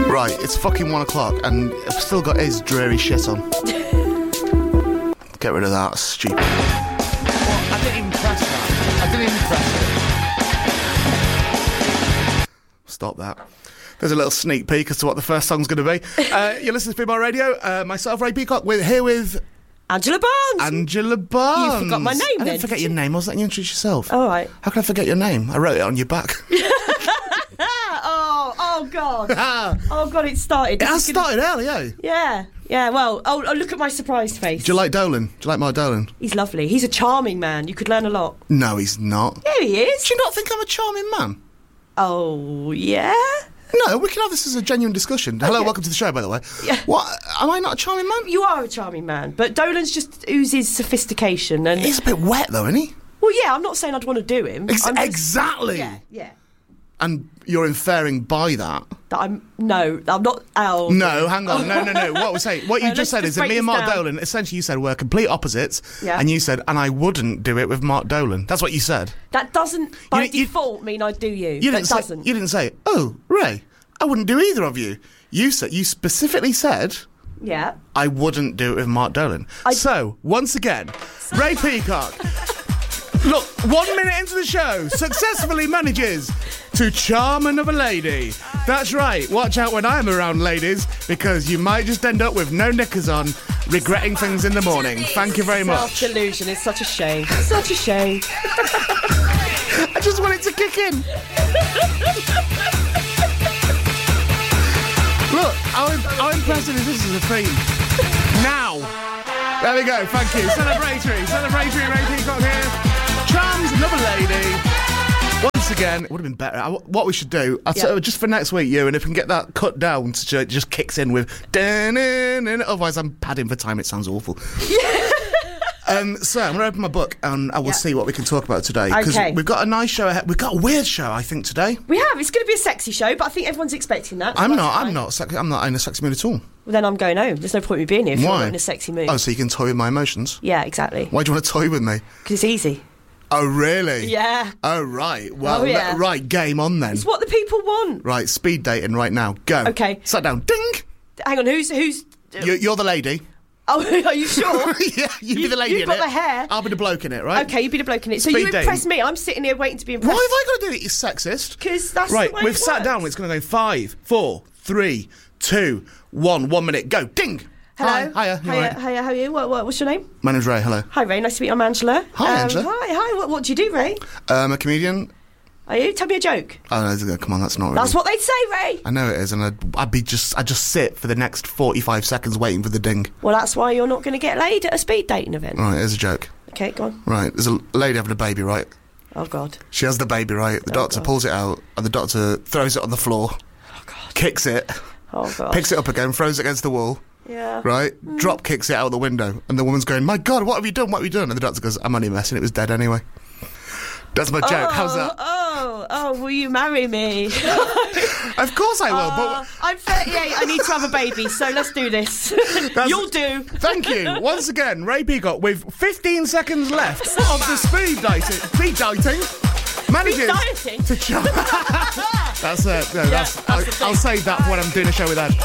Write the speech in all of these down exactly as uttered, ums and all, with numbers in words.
Right, it's fucking one o'clock and I've still got his dreary shit on. Get rid of that, stupid. Well, I didn't even press that. I didn't even press it. Stop that. There's a little sneak peek as to what the first song's going to be. Uh, you're listening to Speedbar Radio. Uh, myself, Ray Peacock, we're here with... Angela Barnes. Angela Barnes. You forgot my name I then. didn't forget your name. I was letting you introduce yourself. All right. How can I forget your name? I wrote it on your back. oh, oh God. oh God, it started. It has started early, yeah. Yeah, yeah. Well, oh, oh, look at my surprised face. Do you like Dolan? Do you like Mark Dolan? He's lovely. He's a charming man. You could learn a lot. No, he's not. Yeah, he is. Do you not think I'm a charming man? Oh, yeah? No, we can have this as a genuine discussion. Hello, Okay. welcome to the show, by the way. Yeah. What? Am I not a charming man? You are a charming man, but Dolan's just oozes sophistication and... He's a bit wet, though, isn't he? Well, yeah, I'm not saying I'd want to do him. Ex- I'm just- exactly. Yeah, yeah. And you're inferring by that. That I'm... No, I'm not... Oh. No, hang on. No, no, no. What we're saying, what you No, just let's said is just that break me and this Mark down. Dolan, essentially you said we're complete opposites. Yeah. And you said, and I wouldn't do it with Mark Dolan. That's what you said. That doesn't, by You- you- default, mean I do you. You didn't that say, doesn't. You didn't say, oh, Ray, I wouldn't do either of you. You said, you specifically said, Yeah. I wouldn't do it with Mark Dolan. I- So, once again, Ray Peacock, look, one minute into the show, successfully manages to charm another lady. That's right, watch out when I'm around, ladies, because you might just end up with no knickers on, regretting things in the morning. Thank you very much. Self-delusion is such a shame. Such a shame. I just want it to kick in. Look, how, how impressive is this as a theme? Now. There we go, thank you. Celebratory, celebratory Ray Peacock here. Charms another lady. Once again, it would have been better. I, what we should do, I'll Yeah. tell, just for next week, you, and if we can get that cut down so it just kicks in with... Otherwise, I'm padding for time, it sounds awful. Um, so I'm going to open my book and I will Yeah. see what we can talk about today. Because Okay. we've got a nice show ahead. We've got a weird show, I think, today. We have. It's going to be a sexy show, but I think everyone's expecting that. so I'm that's not. fine. I'm not. Sexy, I'm not in a sexy mood at all. Well, then I'm going home. There's no point in me being here if you're Why? not in a sexy mood. Oh, so you can toy with my emotions? Yeah, exactly. Why do you want to toy with me? Because it's easy. Oh, really? Yeah. Oh, right. Well, Oh, yeah. let- right. Game on then. It's what the people want. Right. Speed dating right now. Go. Okay. Sat down. Ding. Hang on, who's... who's? You, you're the lady. Oh, are you sure? Yeah. You be You- the lady you've in got it. the hair. I'll be the bloke in it. Right. Okay, you be the bloke in it. So Speed you impress dating. me. I'm sitting here waiting to be Why have impressed. I got to do it? You sexist. Because that's Right. the way We've it sat works. down. It's going to go five, four, three, two, one. One minute. Go. Ding. Hello. Hi. Hiya. You all Hiya, right? hiya, how are you? What, what, what's your name? My name's Ray. Hello. Hi, Ray. Nice to meet you. I'm Angela. Hi, Um, Angela. Hi, hi. What, what do you do, Ray? I'm a comedian. Are you? Tell me a joke. Oh no! Come on, that's not. Really. That's what they'd say, Ray. I know it is, and I'd, I'd be just, I'd just sit for the next forty-five seconds waiting for the ding. Well, that's why you're not going to get laid at a speed dating event. Right, here's a joke. Okay, go on. Right, there's a lady having a baby, right? Oh, God. She has the baby, right? The Oh, doctor God. pulls it out, and the doctor throws it on the floor, Oh, God. kicks it, Oh, God. picks it up again, throws it against the wall, Yeah. right? Mm. Drop kicks it out the window, and the woman's going, "My God, what have you done? What have you done?" And the doctor goes, "I'm only messing. It was dead anyway." That's my joke. How's that? Oh, oh, will you marry me? Of course I will, Uh, but I'm thirty-eight. I need to have a baby, so let's do this. You'll do. thank you once again, Ray Peacock, with fifteen seconds left of the speed dating. Speed dating manages dieting? to charm. That's it. No, that's. that's the I'll, thing. I'll save that for when I'm doing a show with Ed.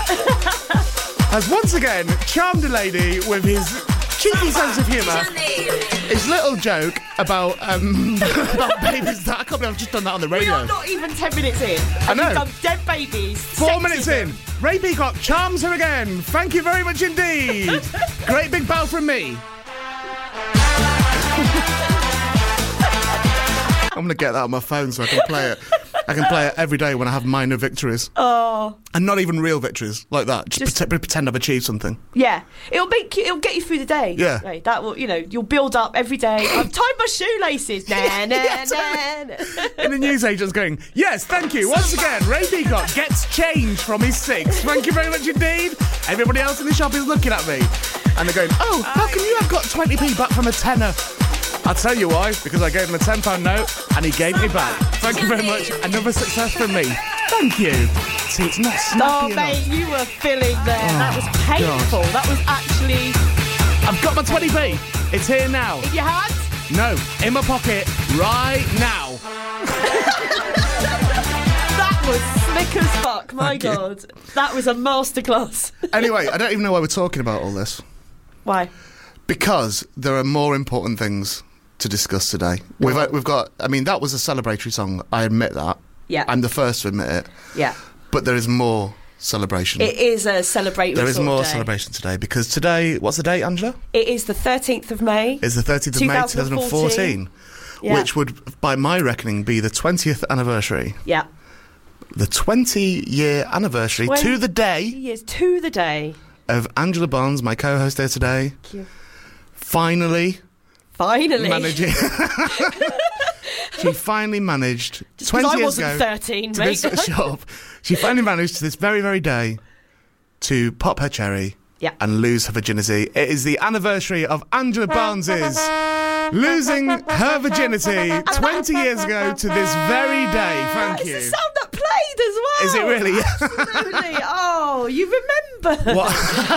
Has once again charmed a lady with his cheeky sense of humour. His little joke about um about babies. That I can't believe I've just done that on the We radio. are not even ten minutes in. I know. We've done dead babies. Four minutes in, Ray Peacock charms her again. Thank you very much indeed. Great big bow from me. I'm going to get that on my phone so I can play it. I can play it every day when I have minor victories. Oh, And not even real victories like that. Just, Just- pretend, pretend I've achieved something. yeah. It'll make you. It'll get you through the day. Yeah. Right, that will. You know, you'll build up every day. I've tied my shoelaces. Nah, nah, Yeah, nah. And the newsagent's going, yes, thank you. Once again, Ray Peacock gets change from his six. Thank you very much indeed. Everybody else in the shop is looking at me. And they're going, oh, how can you have got twenty p back from a tenner? I'll tell you why, because I gave him a ten pound note and he gave me back. Thank you very much. Another success from me. Thank you. See, it's not snappy Oh, enough. mate, you were filling there. that was painful. That was actually I've got my twenty p. It's here now. in your hand. No, in my pocket right now. That was slick as fuck. My Thank you. God. That was a masterclass. Anyway, I don't even know why we're talking about all this. Why? Because there are more important things to discuss today. We've we've got. I mean, that was a celebratory song. I admit that. Yeah. I'm the first to admit it. Yeah. But there is more celebration. It is a celebratory There is sort of more day. celebration today because today, what's the date, Angela? It is the thirteenth of May. It's the thirteenth of May, twenty fourteen, Yeah. which would, by my reckoning, be the twentieth anniversary. Yeah. The twenty-year anniversary Twen- to the day Years to the day. of Angela Barnes, my co-host here today, Thank you. finally Finally. managing. She finally managed Just 'cause twenty I years wasn't ago thirteen, to mate. this shop. She finally managed to this very, very day to pop her cherry Yeah. and lose her virginity. It is the anniversary of Angela Barnes's losing her virginity twenty years ago to this very day. Thank It's you. the sound that played as well. Is it really? Absolutely. Oh, you remember. What,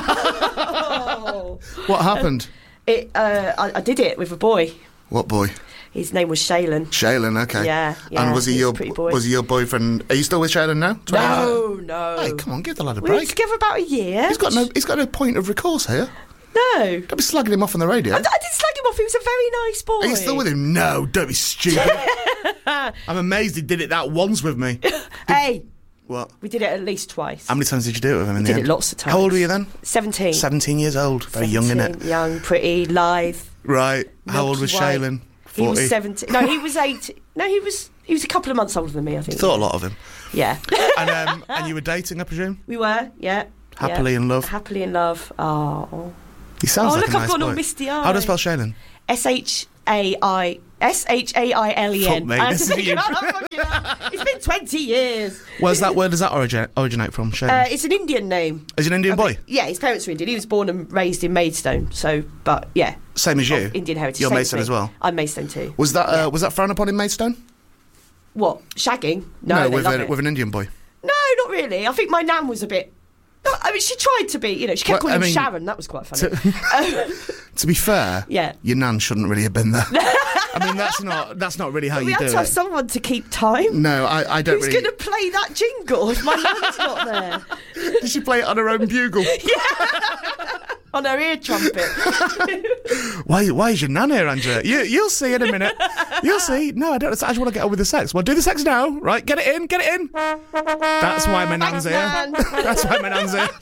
Oh. what happened? It, uh, I, I did it with a boy. What boy? His name was Shaylin. Shaylin, okay. Yeah, yeah, And was he he was your a pretty boy. was he your boyfriend? Are you still with Shaylin now? No, no. Hey, come on, give the lad a We were break. together about a year. He's got no he's got no point of recourse here. No. Don't be slagging him off on the radio. I, I did slag him off. He was a very nice boy. Are you still with him? No, don't be stupid. I'm amazed he did it that once with me. Hey, What? we did it at least twice. How many times did you do it with him in the did end? it lots of times. How old were you then? seventeen. seventeen years old. Very young, innit? seventeen, Young, pretty, lithe. Right. How old milky was white. Shaylin? He was forty. seventeen. No, he was eight. No, he was he was a couple of months older than me, I think. Thought a lot of him. Yeah. And um, and you were dating, I presume? We were, yeah. Happily yeah. in love? Happily in love. Oh. He sounds Oh, like look, a I've nice got boy. all misty How do I eyes. spell Shaylin? S H A I S H A I L E N. Fuck me, I had this to is think you. about that fucking out. It's been twenty years. Where's that word? Does that origin- originate from? Shaylin? Uh, it's an Indian name. Is he an Indian boy? Yeah, his parents were Indian. He was born and raised in Maidstone. So, but yeah, Same as you? of Indian heritage. You're Same Maidstone me. as well? I'm Maidstone too. Was that uh, Yeah. was that frowned upon in Maidstone? What, shagging? No, they with, love a, it. with an Indian boy. No, not really. I think my nan was a bit. No, I mean, she tried to be. You know, she kept Well, calling I him mean, Sharon. That was quite funny. To, to be fair, Yeah. your nan shouldn't really have been there. I mean, that's not that's not really how we you had do to have it. someone to keep time. No, I, I don't Who's really. going to play that jingle if my nan's not there? Did she play it on her own bugle? On her ear trumpet. Why? Why is your nan here, Angela? You, you'll see in a minute. You'll see. No, I don't. I just want to get on with the sex. Well, do the sex now, right? Get it in. Get it in. That's why my nan's here. Nan. That's why my nan's here.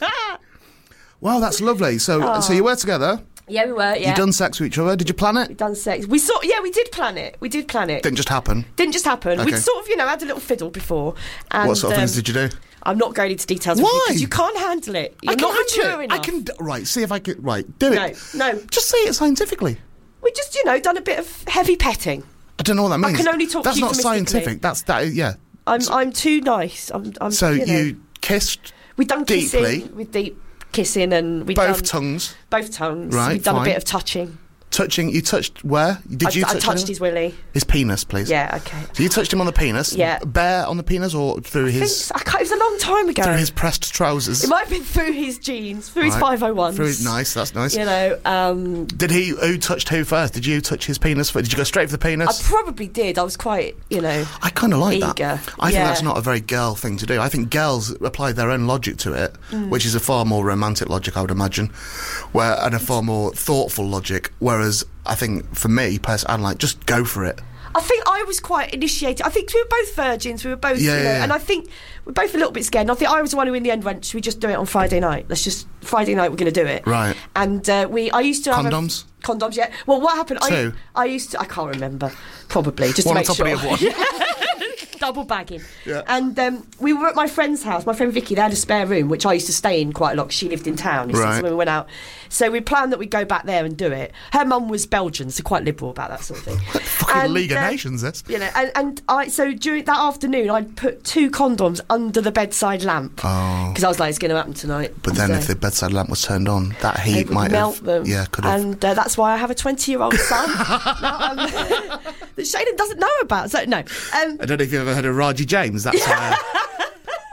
Wow, that's lovely. So, so you were together. Yeah, we were. Yeah. You done sex with each other? Did you plan it? Done sex. We saw. Yeah, we did plan it. We did plan it. Didn't just happen. Didn't just happen. Okay. We'd sort of, you know, had a little fiddle before. And, What sort of um, things did you do? I'm not going into details Why? because you can't handle it. You're I can not handle mature it. enough. I can. d- Right. See if I can. Right. Do No, it. no. Just say it scientifically. We just, you know, done a bit of heavy petting. I don't know what that means. can only talk That's not euphemistically. scientific. That's that. is- Yeah. I'm, I'm too nice. I'm, I'm. So you, know. you kissed We've done kissing deeply. with deep kissing, and we both done tongues, both tongues. Right, We've done fine. a bit of touching. touching. You touched where? Did I, you? I touch touched him? his willy. His penis, please. Yeah. Okay. So you touched him on the penis. Yeah. Bare on the penis or through I think his so. I can't, it was a long time ago. through his pressed trousers. It might have been through his jeans, through his Right. five oh ones. Through his, nice. That's nice. You know, um, Did he? Who touched who first? Did you touch his penis first? Did you go straight for the I penis? probably did. I was quite, you know. I kind of like that. Eager. I think Yeah. that's not a very girl thing to do. I think girls apply their own logic to it, Mm. which is a far more romantic logic, I would imagine, where and a far more thoughtful logic. Whereas I think for me, personally, I'm like, just go for it. I think I was quite initiated. I think we were both virgins. We were both, Yeah, you know, yeah, yeah. and I think we're both a little bit scared. And I think I was the one who, in the end, went, "Should we just do it on Friday night? Let's just Friday night. We're going to do it." Right. And uh, we, I used to have Condoms? A, condoms, yeah. Well, what happened? Two? I, I used to. I can't remember. Probably just One to on make top sure. of the other one. Double bagging. Yeah. And um, we were at my friend's house. My friend Vicky, they had a spare room, which I used to stay in quite a lot because she lived in town. You see, Right. so when we went out. So we planned that we'd go back there and do it. Her mum was Belgian, so quite liberal about that sort of thing. Fucking And, League of uh, Nations, this. You know, and, and I so during that afternoon, I'd put two condoms under the bedside lamp Oh. because I was like, it's going to happen tonight. But then, So if the bedside lamp was turned on, that it heat would might melt have. them. Yeah, could have. And uh, that's why I have a twenty-year-old son now, um, that Shayden doesn't know about. So no, um, I don't know if you've ever heard of Raji James. That's uh,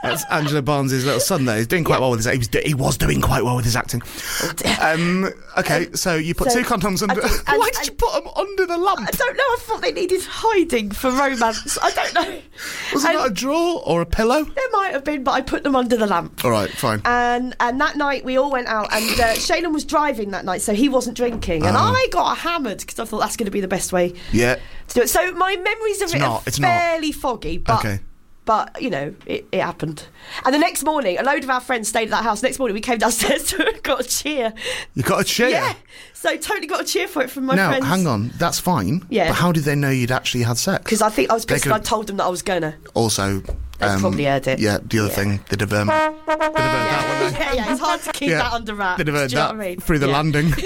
That's Angela Barnes' little son there. He's doing quite Yeah. well with his he was, do- he was doing quite well with his acting. Oh, dear. Um, okay, so you put So- two condoms under... I did- Why and- did you put them under the lamp? I don't know. I thought they needed hiding for romance. I don't know. Was it And not a drawer or a pillow? there might have been, but I put them under the lamp. All right, fine. And and that night we all went out, and uh, Shaylan was driving that night, so he wasn't drinking, and Oh. I got hammered because I thought that's going to be the best way Yeah. to do it. So my memories of It's it not, are it's not. fairly foggy, but Okay. but you know it, it happened. And the next morning, a load of our friends stayed at that house. Next morning, we came downstairs to got a cheer. You got a cheer? Yeah, so totally got a cheer for it from my Now, friends. hang on, that's fine. Yeah. But how did they know you'd actually had sex? Because I think I was They pissed. could- I told them that I was gonna. Also, They um, probably heard it. Yeah, the other Yeah. thing, they'd have, um, they'd have heard that one. Yeah, yeah, it's hard to keep Yeah. that under wraps. They'd have heard do you know that what I mean? through the Yeah. landing.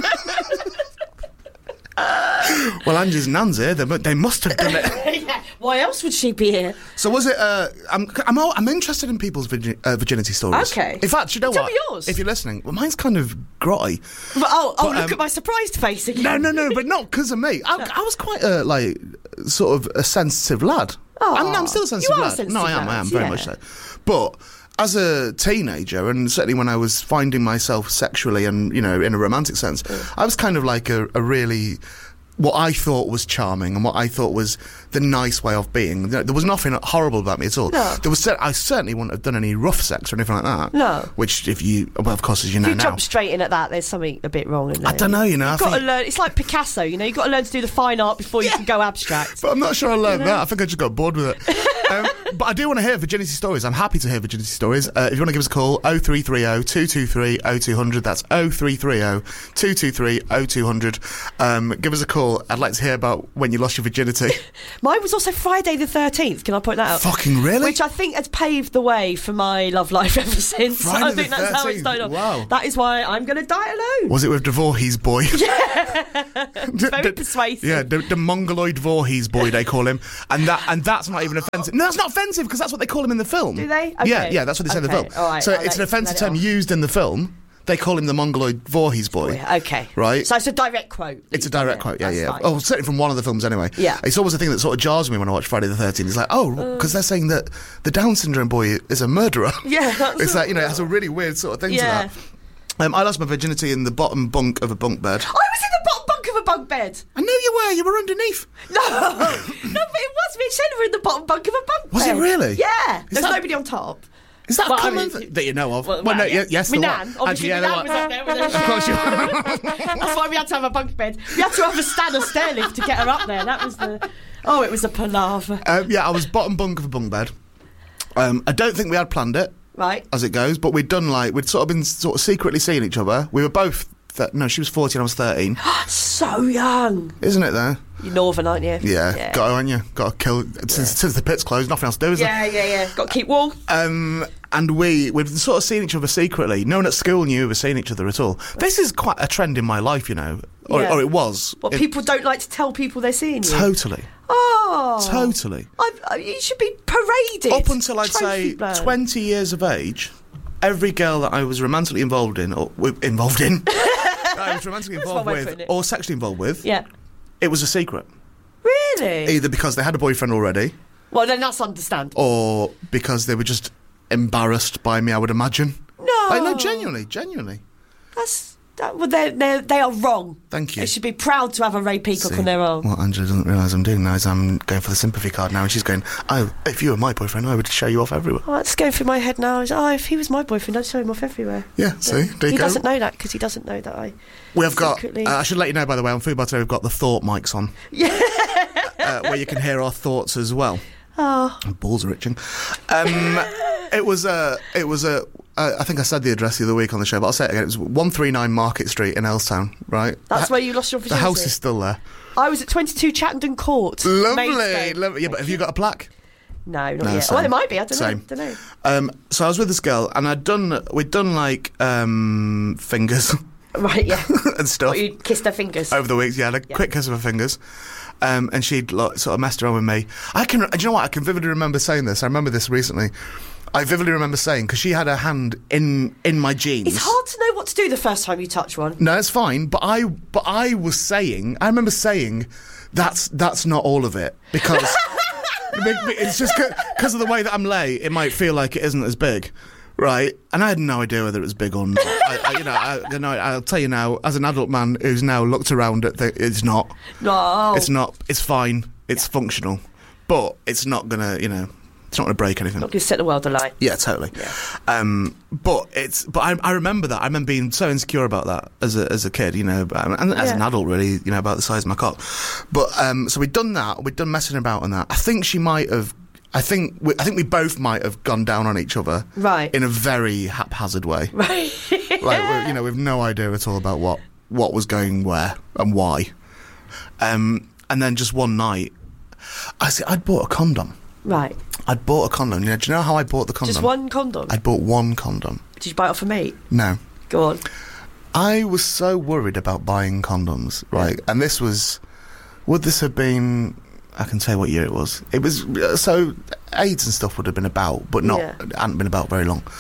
Well, Angie's nan's here. They, mu- they must have done it. Yeah. Why else would she be here? So was it? Uh, I'm, I'm, all- I'm interested in people's virgi- uh, virginity stories. Okay. In fact, you know Tell what? me yours. If you're listening, well, mine's kind of grotty. But, oh, oh But, look um, at my surprised face again. No, no, no, but not because of me. I, I was quite a like sort of a sensitive lad. Oh, I'm, I'm still a sensitive you are a lad. sensitive no, I am. I lad, am very yeah. much so. But as a teenager, and certainly when I was finding myself sexually and you know in a romantic sense, I was kind of like a, a really. What I thought was charming and what I thought was the nice way of being. There there was nothing horrible about me at all. No. There was. cer- I certainly wouldn't have done any rough sex or anything like that. No. Which, if you, well, of course, as you know If you now, jump straight in at that, there's something a bit wrong in there. I don't know. You know, I You've got to think, learn. It's like Picasso, you know. You've got to learn to do the fine art before you can go abstract. but I'm not sure I learned that. I think I just got bored with it. um, but I do want to hear virginity stories. I'm happy to hear virginity stories. Uh, if you want to give us a call, oh three three oh, two two three, oh two hundred. That's oh three three oh, two two three, oh two hundred. Um, give us a call. I'd like to hear about when you lost your virginity. Mine was also Friday the thirteenth. Can I point that out? Fucking really? Which I think has paved the way for my love life ever since. Friday I the think that's how it thirteenth. started off. Wow. That is why I'm going to die alone. Was it with the Voorhees boy? Very the, persuasive. Yeah, the, the Mongoloid Voorhees boy, they call him. And that and that's not even offensive. No, that's not offensive because that's what they call him in the film. Do they? Yeah, Okay. yeah, that's what they say in the Okay, film. all right, so I'll it's let- an offensive let it term off. used in the film. They call him the Mongoloid Voorhees boy. Okay. Right. So it's a direct quote. It's a direct quote, yeah, that's yeah. fine. Oh, certainly from one of the films anyway. Yeah. It's always a thing that sort of jars me when I watch Friday the thirteenth. It's like, oh, because they're saying that the Down syndrome boy is a murderer. Yeah, that's It's like, you know, it has a really weird sort of thing Yeah. to that. Um, I lost my virginity in the bottom bunk of a bunk bed. I was in the bottom bunk of a bunk bed. I knew you were. You were underneath. No, no, but it was me and Shayla were in the bottom bunk of a bunk Was bed. it really? Yeah. There's that- nobody on top. Is that Well, a I common mean, thing that you know of? Well, Well, no, yeah. ye- yes, My there nan, was. obviously, Actually, my yeah, nan there was up there with her. Of course you That's why we had to have a bunk bed. We had to have a stand or stair lift to get her up there. That was the. Oh, it was a palaver. um, yeah, I was bottom bunk of a bunk bed. Um, I don't think we had planned it, Right. as it goes, but we'd done like we'd sort of been sort of secretly seeing each other. We were both. Th- no, she was fourteen, I was thirteen. So young. Isn't it there? You're Northern, aren't you? Yeah, Yeah. got to, aren't you? Got to kill. Since, since the pit's closed, nothing else to do, is Yeah, yeah, yeah. Got to keep warm. there? Um, and we, we'd sort of seen each other secretly. No one at school knew we were seeing each other at all. This is quite a trend in my life, you know. Or, Yeah. or it was. What It- people don't like to tell people they're seeing you. Totally. Oh. Totally. I, I, you should be paraded. Up until I'd Trophy say blown. twenty years of age, every girl that I was romantically involved in, or w- involved in, that I was romantically That's involved one way of with, putting it. or sexually involved with, Yeah. it was a secret. Really? Either because they had a boyfriend already, Well, then that's understandable. or because they were just embarrassed by me, I would imagine. No. Like, no, genuinely, genuinely. That's that, well, they they they are wrong. Thank you. They should be proud to have a Ray Peacock See, on their own. What Angela doesn't realise I'm doing now is I'm going for the sympathy card now, and she's going, oh, if you were my boyfriend, I would show you off everywhere. Oh, that's going through my head now. Is, oh, if he was my boyfriend, I'd show him off everywhere. Yeah, see, there you he go. doesn't know that because he doesn't know that I. We have got, secretly- uh, I should let you know, by the way, on Food Bar today, we've got the thought mics on. Yeah. uh, where you can hear our thoughts as well. Oh. My balls are itching. Um, it was a, it was a, uh, I think I said the address the other week on the show, but I'll say it again. It was one thirty-nine Market Street in Elstown, right? That's the, where you lost your The virginity. house is still there. I was at twenty-two Chattenden Court. Lovely, Maidstone. lovely. Yeah, but have you got a plaque? No, not No, yet. same. Well, it might be. I don't Same. know. Don't know. Um, so I was with this girl, and I'd done, we'd done like um, fingers Right, yeah. and stuff What, you kissed her fingers. over the weeks. Yeah, a Yeah. quick kiss of her fingers. Um, and she'd like, sort of messed around with me. I can, do you know what? I can vividly remember saying this. I remember this recently. I vividly remember saying, because she had her hand in in my jeans. It's hard to know what to do the first time you touch one. No, it's fine. But I, but I was saying, I remember saying, that's that's not all of it, because It's just because of the way that I'm lay, it might feel like it isn't as big. Right, and I had no idea whether it was big or not. I, I, you know, I, you know, I'll tell you now, as an adult man who's now looked around at the, it's not. No, it's not. It's fine. It's yeah. functional, but it's not gonna, you know, it's not gonna break anything. Not gonna set the world alight. Yeah, totally. Yeah. Um, but it's, but I, I remember that. I remember being so insecure about that as a as a kid, you know, and as yeah. an adult, really, you know, about the size of my cock. But um, so we'd done that. We'd done messing about on that. I think she might have. I think we, I think we both might have gone down on each other, right, in a very haphazard way, right. Like we're, you know, we've no idea at all about what, what was going where and why. Um, and then just one night, I see I'd bought a condom. Right. I'd bought a condom. You know, do you know how I bought the condom? Just one condom. I bought one condom. Did you buy it off a mate? No. Go on. I was so worried about buying condoms, right? Yeah. And this was, would this have been? I can tell you what year it was. It was uh, so AIDS and stuff would have been about, but not yeah. hadn't been about very long.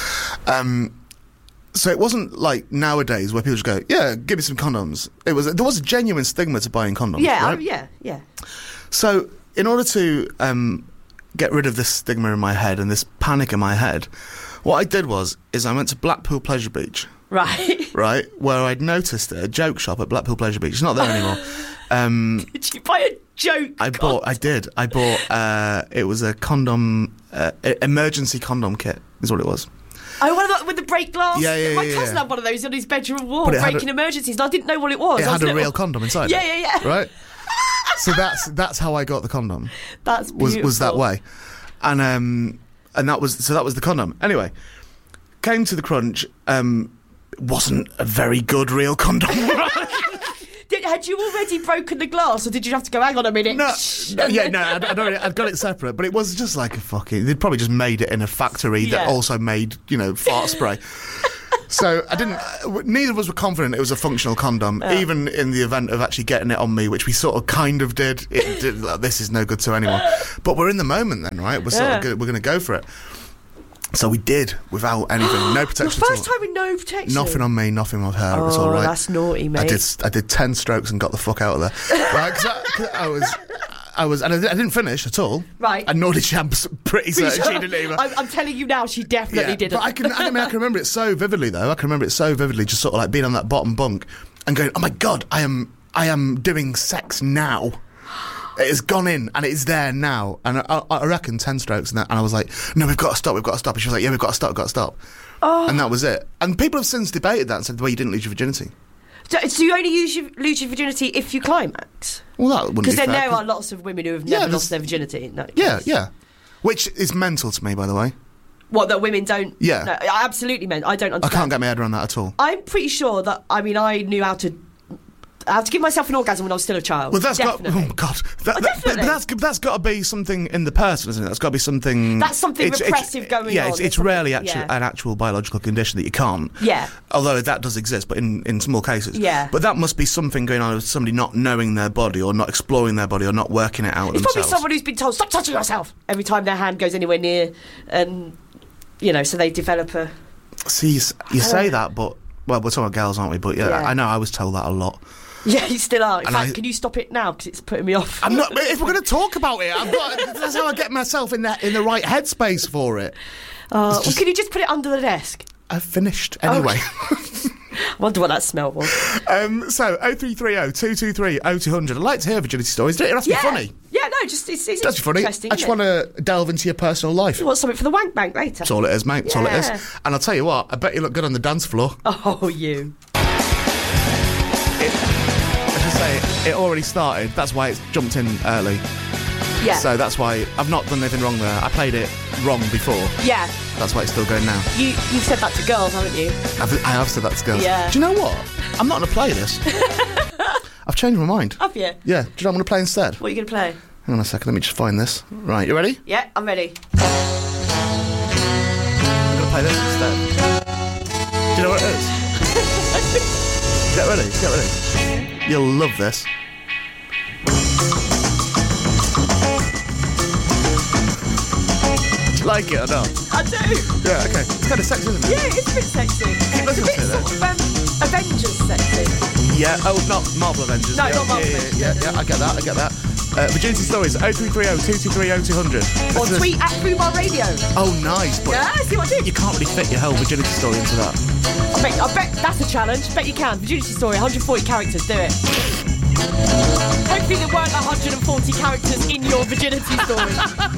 Um, so it wasn't like nowadays where people just go, "Yeah, give me some condoms." It was there was a genuine stigma to buying condoms. Yeah, right? oh, yeah, yeah. So in order to um, get rid of this stigma in my head and this panic in my head, what I did was is I went to Blackpool Pleasure Beach. Right. Right, where I'd noticed a joke shop at Blackpool Pleasure Beach. It's not there anymore. Um, did you buy a joke? I bought. I did. I bought. Uh, it was a condom, uh, emergency condom kit. Is what it was. Oh, one of the, with the break glass. Yeah, yeah, My yeah, cousin yeah. had one of those on his bedroom wall, breaking a, emergencies. And I didn't know what it was. It I had was a real condom inside. Yeah, it, yeah, yeah. Right. So that's that's how I got the condom. That's beautiful. Was was that way, and um and that was so that was the condom. Anyway, came to the crunch. Um, wasn't a very good real condom. Did, had you already broken the glass, or did you have to go, hang on a minute? No, no yeah, no, I'd, I'd, already, I'd got it separate, but it was just like a fucking... They'd probably just made it in a factory yeah. that also made, you know, fart spray. So I didn't... Neither of us were confident it was a functional condom, yeah. even in the event of actually getting it on me, which we sort of kind of did. It did like, this is no good to anyone. But we're in the moment then, right? We're, sort yeah. of good, we're going to go for it. So we did, without anything, no protection. The first time with no protection? Nothing on me, nothing on her, oh, it was all right. That's naughty, mate. I did I did ten strokes and got the fuck out of there. Right, because I, 'cause I was... I was, and I didn't finish at all. Right. And nor did she. I'm pretty certain sure? she didn't either. I'm, I'm telling you now, she definitely yeah, didn't. But I can, I mean, I can remember it so vividly, though. I can remember it so vividly, just sort of like being on that bottom bunk and going, "Oh my god, I am, I am doing sex now. It has gone in and it is there now." And I, I reckon ten strokes and that, and I was like, "No, we've got to stop. We've got to stop." And she was like, "Yeah, we've got to stop. We've got to stop." Oh. And that was it. And people have since debated that and said, "Well, you didn't lose your virginity." So, so you only use your, lose your virginity if you climax? Well, that wouldn't be Because then fair, there are lots of women who have never yeah, lost their virginity. No, yeah, yeah. Which is mental to me, by the way. What, that women don't... Yeah. No, I absolutely meant. I don't understand. I can't get my head around that at all. I'm pretty sure that, I mean, I knew how to... I have to give myself an orgasm when I was still a child. Well, that's definitely. got... Oh, God. That, oh, that, but that's, that's got to be something in the person, isn't it? That's got to be something... That's something it's, repressive it's, going yeah, on. Yeah, it's, it's rarely actually yeah. an actual biological condition that you can't. Yeah. Although that does exist, but in, in small cases. Yeah. But that must be something going on with somebody not knowing their body or not exploring their body or not working it out it's themselves. It's probably someone who's been told, "Stop touching yourself," every time their hand goes anywhere near. And, you know, so they develop a... See, you, you say that, but... Well, we're talking about girls, aren't we? But yeah, yeah. I know I was told that a lot. Yeah, you still are. In and fact, I, can you stop it now? Because it's putting me off. I'm not. If we're going to talk about it, I've got. That's how I get myself in that in the right headspace for it. Uh, just, well, can you just put it under the desk? I've finished anyway. Okay. I wonder what that smell was. Um, so oh three three oh, two two three, oh two hundred. I'd like to hear virginity stories. Don't it have to yeah. be funny? Yeah, no, just it's, it's That's funny. interesting. I just want to delve into your personal life. You want something for the wank bank later? That's all it is, mate. That's yeah. all it is. And I'll tell you what. I bet you look good on the dance floor. Oh, you. It already started. That's why it's jumped in early. Yeah. So that's why I've not done anything wrong there. I played it wrong before. Yeah. That's why it's still going now. You, you've said that to girls, haven't you? I've, I have said that to girls. Yeah. Do you know what? I'm not going to play this. I've changed my mind. Have you? Yeah. Do you know what I'm going to play instead? What are you going to play? Hang on a second. Let me just find this. Right. You ready? Yeah, I'm ready. I'm going to play this instead. Do you know what it is? Get ready. Get ready. You'll love this. Do you like it or not? I do. Yeah, okay. It's kind of sexy, isn't it? Yeah, it's a bit sexy. It's a bit sort of um, Avengers sexy. Yeah. Oh, not Marvel Avengers. No, yeah, not Marvel yeah, Avengers. Yeah, yeah, yeah, I get that. I get that. Uh, virginity stories, oh three three oh, two two three oh, two hundred. Or tweet at Fubar Radio. Oh, nice. But yeah, see what I did? You can't really fit your whole virginity story into that. I bet, I bet that's a challenge. Bet you can. Virginity story, one hundred forty characters, do it. Hopefully there weren't one hundred forty characters in your virginity story.